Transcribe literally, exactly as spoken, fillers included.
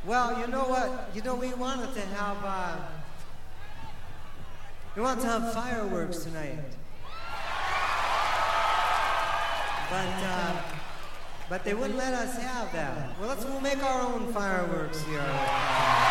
Well, you know what? You know, we wanted to have, uh, we wanted to have fireworks tonight. But, uh, but they wouldn't let us have that. Well, let's we'll make our own fireworks here.